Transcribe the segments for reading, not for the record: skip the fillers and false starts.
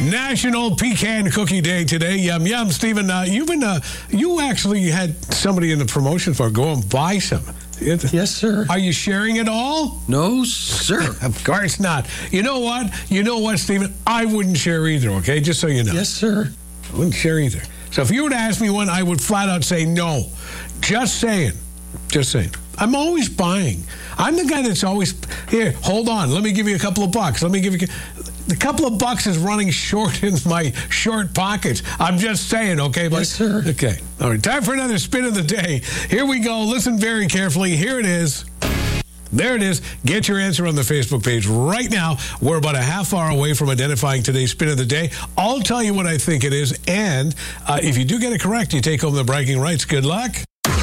National Pecan Cookie Day today. Yum, yum. Stephen, you actually had somebody in the promotion for go and buy some. Yes, sir. Are you sharing it all? No, sir. Of course not. You know what, Stephen? I wouldn't share either, okay? Just so you know. Yes, sir. I wouldn't share either. So if you were to ask me one, I would flat out say no. Just saying. I'm always buying. I'm the guy that's always, here, hold on. Let me give you a couple of bucks. The couple of bucks is running short in my short pockets. I'm just saying, okay? Yes, sir. Okay. All right. Time for another spin of the day. Here we go. Listen very carefully. Here it is. There it is. Get your answer on the Facebook page right now. We're about a half hour away from identifying today's spin of the day. I'll tell you what I think it is. And if you do get it correct, you take home the bragging rights. Good luck.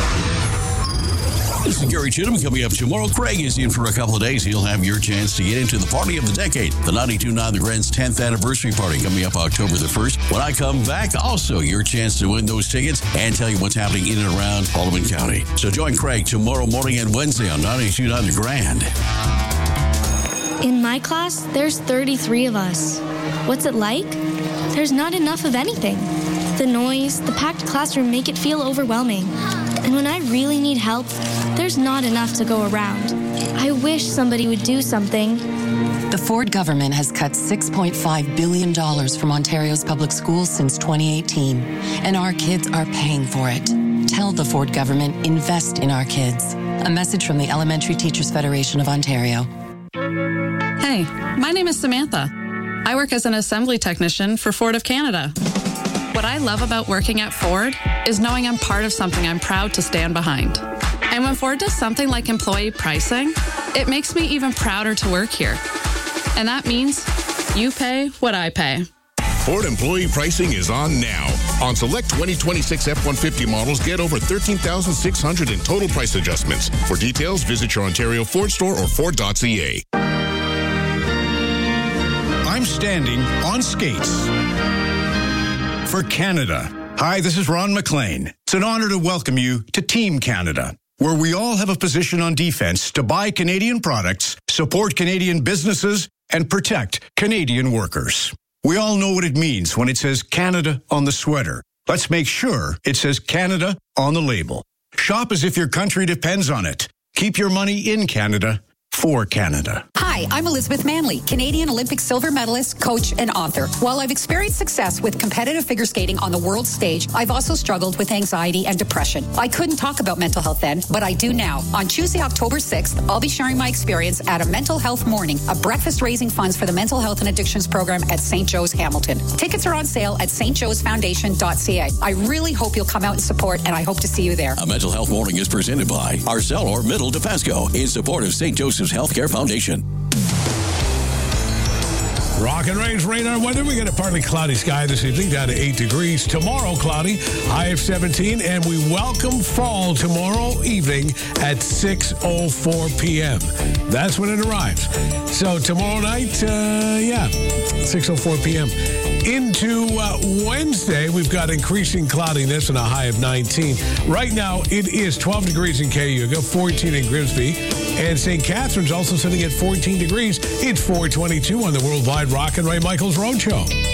This is Gary Chittum coming up tomorrow. Craig is in for a couple of days. He'll have your chance to get into the party of the decade. The 92.9 The Grand's 10th anniversary party coming up October the 1st. When I come back, also your chance to win those tickets and tell you what's happening in and around Haldimand County. So join Craig tomorrow morning and Wednesday on 92.9 The Grand. In my class, there's 33 of us. What's it like? There's not enough of anything. The noise, the packed classroom make it feel overwhelming. And when I really need help, there's not enough to go around. I wish somebody would do something. The Ford government has cut $6.5 billion from Ontario's public schools since 2018, and our kids are paying for it. Tell the Ford government, invest in our kids. A message from the Elementary Teachers Federation of Ontario. Hey, my name is Samantha. I work as an assembly technician for Ford of Canada. What I love about working at Ford is knowing I'm part of something I'm proud to stand behind. And when Ford does something like employee pricing, it makes me even prouder to work here. And that means you pay what I pay. Ford employee pricing is on now. On select 2026 F-150 models, get over $13,600 in total price adjustments. For details, visit your Ontario Ford store or Ford.ca. I'm standing on skates for Canada. Hi, this is Ron McLean. It's an honor to welcome you to Team Canada, where we all have a position on defense to buy Canadian products, support Canadian businesses, and protect Canadian workers. We all know what it means when it says Canada on the sweater. Let's make sure it says Canada on the label. Shop as if your country depends on it. Keep your money in Canada for Canada. Hi, I'm Elizabeth Manley, Canadian Olympic silver medalist, coach, and author. While I've experienced success with competitive figure skating on the world stage, I've also struggled with anxiety and depression. I couldn't talk about mental health then, but I do now. On Tuesday, October 6th, I'll be sharing my experience at a mental health morning, a breakfast raising funds for the mental health and addictions program at St. Joe's Hamilton. Tickets are on sale at stjoesfoundation.ca. I really hope you'll come out and support, and I hope to see you there. A mental health morning is presented by Arcelor Middle Dofasco in support of St. Joseph's Healthcare Foundation. Rock and Range radar weather. We got a partly cloudy sky this evening, down to 8 degrees. Tomorrow, cloudy, high of 17. And we welcome fall tomorrow evening at 6:04 p.m. That's when it arrives. So tomorrow night, 6:04 p.m. Into Wednesday, we've got increasing cloudiness and a high of 19. Right now, it is 12 degrees in Cayuga, 14 in Grimsby, and St. Catharines also sitting at 14 degrees. It's 4:22 on the Worldwide Rock and Ray Michaels Roadshow.